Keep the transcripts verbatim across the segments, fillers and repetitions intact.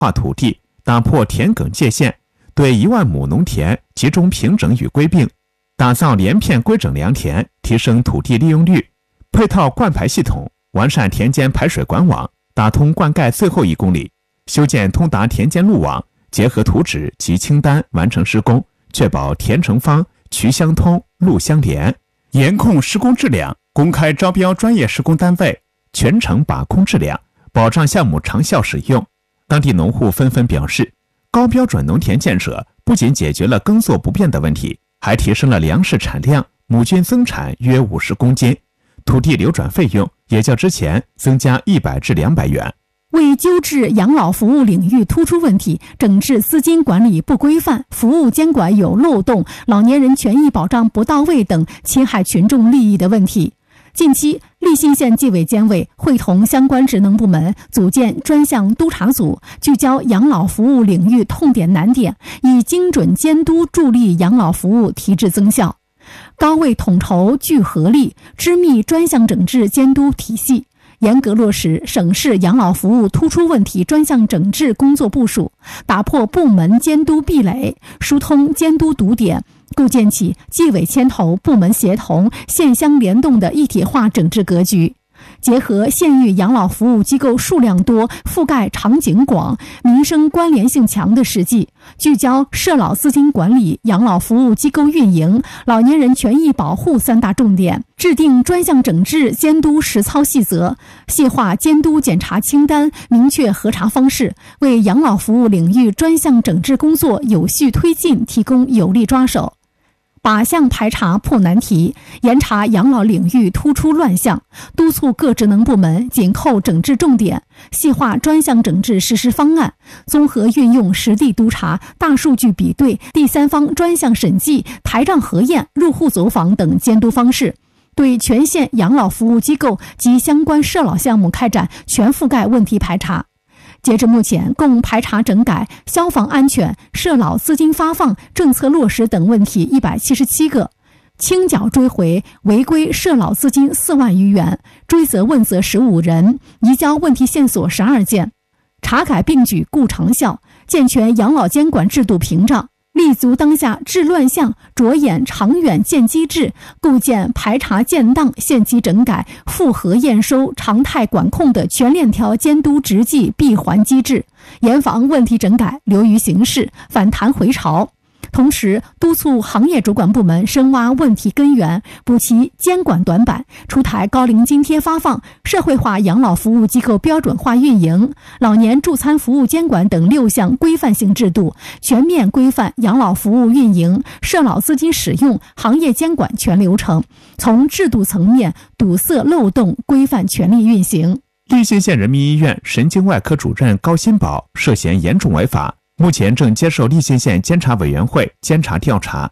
划土地，打破田埂界限，对一万亩农田集中平整与归并，打造连片规整良田，提升土地利用率，配套灌排系统，完善田间排水管网，打通灌溉最后一公里，修建通达田间路网，结合图纸及清单完成施工，确保田成方、渠相通、路相连，严控施工质量，公开招标专业施工单位，全程把控质量，保障项目长效使用。当地农户纷纷表示，高标准农田建设不仅解决了耕作不便的问题，还提升了粮食产量，亩均增产约五十公斤，土地流转费用也较之前增加一百至两百元。 为纠治养老服务领域突出问题，整治资金管理不规范、服务监管有漏洞、老年人权益保障不到位等侵害群众利益的问题，近期，利信县纪委监委会同相关职能部门组建专项督查组，聚焦养老服务领域痛点难点，以精准监督助力养老服务提质增效，高位统筹聚合力，织密专项整治监督体系，严格落实省市养老服务突出问题专项整治工作部署，打破部门监督壁垒，疏通监督堵点，构建起纪委牵头、部门协同、县乡联动的一体化整治格局。结合县域养老服务机构数量多、覆盖场景广、民生关联性强的实际，聚焦社老资金管理、养老服务机构运营、老年人权益保护三大重点，制定专项整治监督实操细则，细化监督检查清单，明确核查方式，为养老服务领域专项整治工作有序推进提供有力抓手。靶向排查破难题，严查养老领域突出乱象，督促各职能部门紧扣整治重点，细化专项整治实施方案，综合运用实地督查、大数据比对、第三方专项审计、台账核验、入户走访等监督方式，对全县养老服务机构及相关社老项目开展全覆盖问题排查。截至目前，共排查整改消防安全、社老资金发放、政策落实等问题一百七十七个，清缴追回违规社老资金四万余元，追责问责十五人，移交问题线索十二件。查改并举固长效，健全养老监管制度屏障，立足当下治乱象，着眼长远建机制，构建排查建档、限期整改、复核验收、常态管控的全链条监督执纪闭环机制，严防问题整改流于形式、反弹回潮。同时，督促行业主管部门深挖问题根源，补齐监管短板，出台高龄津贴发放、社会化养老服务机构标准化运营、老年助餐服务监管等六项规范性制度，全面规范养老服务运营、社老资金使用、行业监管全流程，从制度层面堵塞漏洞，规范权力运行。 利信县人民医院神经外科主任高新宝涉嫌严重违法，目前正接受利信县监察委员会监察调查。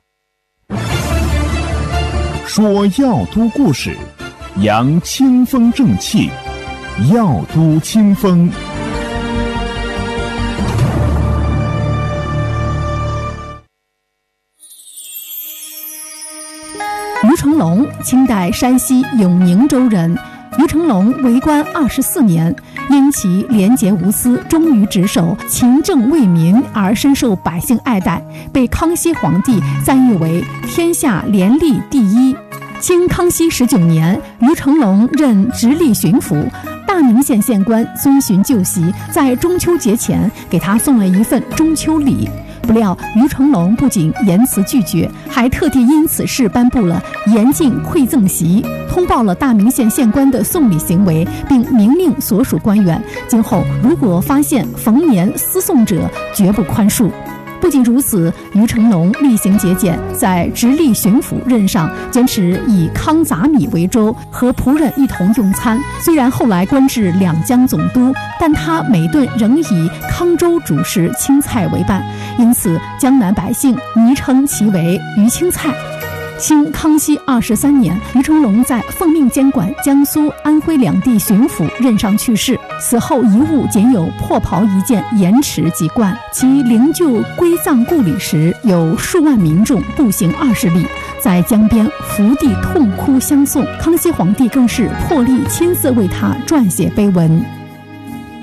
说药都故事，扬清风正气，药都清风。 于成龙，清代山西永宁州人。于成龙为官二十四年，因其廉洁无私、忠于职守、勤政为民而深受百姓爱戴，被康熙皇帝赞誉为天下廉吏第一。清康熙十九年，于成龙任直隶巡抚，大名县县官遵循旧习，在中秋节前给他送了一份中秋礼。不料于成龙不仅严词拒绝，还特地因此事颁布了严禁馈赠席，通报了大名县县官的送礼行为，并明令所属官员今后如果发现逢年私送者，绝不宽恕。不仅如此，于成龙厉行节俭，在直隶巡抚任上坚持以康杂米为粥，和仆人一同用餐。虽然后来官至两江总督，但他每顿仍以康粥主食、青菜为伴，因此江南百姓昵称其为于青菜。清康熙二十三年，于成龙在奉命监管江苏、安徽两地巡抚任上去世，死后遗物仅有破袍一件、盐池几罐。其灵柩归葬故里时，有数万民众步行二十里，在江边伏地痛哭相送。康熙皇帝更是破例亲自为他撰写碑文。